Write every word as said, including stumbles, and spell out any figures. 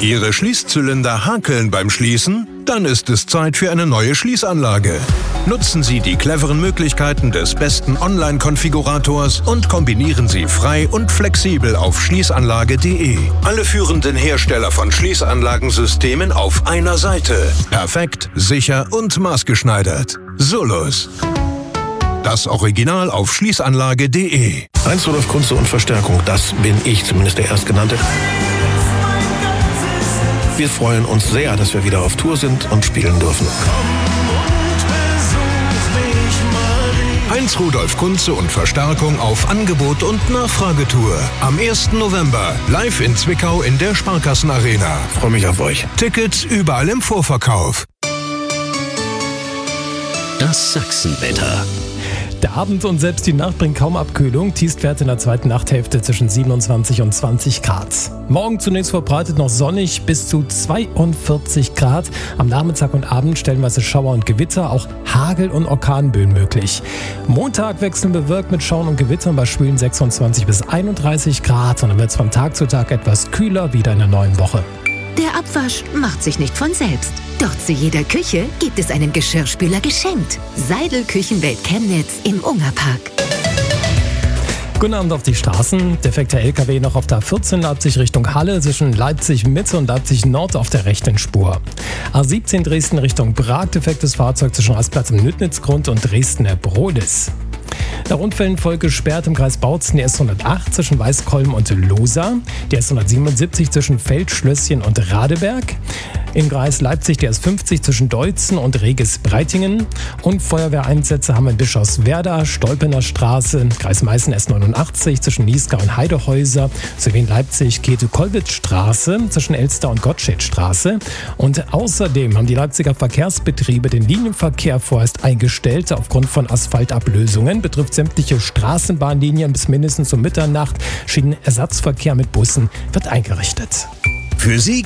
Ihre Schließzylinder hakeln beim Schließen? Dann ist es Zeit für eine neue Schließanlage. Nutzen Sie die cleveren Möglichkeiten des besten Online-Konfigurators und kombinieren Sie frei und flexibel auf schließanlage punkt de. Alle führenden Hersteller von Schließanlagensystemen auf einer Seite. Perfekt, sicher und maßgeschneidert. Solus. Das Original auf schließanlage punkt de. Heinz Rudolf Kunze und Verstärkung, das bin ich, zumindest der Erstgenannte. Wir freuen uns sehr, dass wir wieder auf Tour sind und spielen dürfen. Heinz Rudolf Kunze und Verstärkung auf Angebot und Nachfragetour. Am ersten November live in Zwickau in der Sparkassenarena. Ich freue mich auf euch. Tickets überall im Vorverkauf. Das Sachsenwetter. Der Abend und selbst die Nacht bringen kaum Abkühlung. Tiefstwerte in der zweiten Nachthälfte zwischen siebenundzwanzig und zwanzig Grad. Morgen zunächst verbreitet noch sonnig bis zu zweiundvierzig Grad. Am Nachmittag und Abend stellenweise Schauer und Gewitter, auch Hagel- und Orkanböen möglich. Montag wechseln bewölkt mit Schauern und Gewittern bei schwülen sechsundzwanzig bis einunddreißig Grad. Und dann wird es von Tag zu Tag etwas kühler wieder in der neuen Woche. Der Abwasch macht sich nicht von selbst. Doch zu jeder Küche gibt es einen Geschirrspüler geschenkt. Seidel Küchenwelt Chemnitz im Ungerpark. Guten Abend auf die Straßen. Defekter L K W noch auf der A vierzehn Leipzig Richtung Halle zwischen Leipzig Mitte und Leipzig Nord auf der rechten Spur. A siebzehn Dresden Richtung Prag, defektes Fahrzeug zwischen Rastplatz im Nüttnitzgrund und Dresdner Brodis. Nach Unfällen voll gesperrt im Kreis Bautzen die S hundertacht zwischen Weißkolm und Losa, die S hundertsiebenundsiebzig zwischen Feldschlösschen und Radeberg, im Kreis Leipzig die S fünfzig zwischen Deutzen und Reges-Breitingen und Feuerwehreinsätze haben wir in Bischofswerda, Stolpener Straße, Kreis Meißen S neunundachtzig zwischen Niesgau und Heidehäuser sowie in Leipzig Käthe-Kollwitz-Straße zwischen Elster und Gottschedstraße. Und außerdem haben die Leipziger Verkehrsbetriebe den Linienverkehr vorerst eingestellt aufgrund von Asphaltablösungen. Betrifft sämtliche Straßenbahnlinien bis mindestens um Mitternacht. Schienenersatzverkehr mit Bussen wird eingerichtet. Für Sie